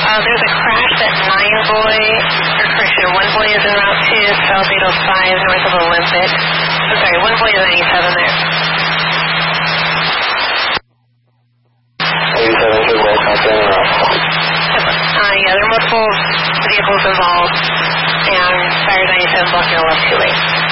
There's a crash at 1 Boy is en route to South 805 north of Olympic. I'm sorry, 1 Boy is 97 there. 87 to roll contact en route. Yeah, there are multiple vehicles involved, and Fire 97 blocking all left 2 lanes.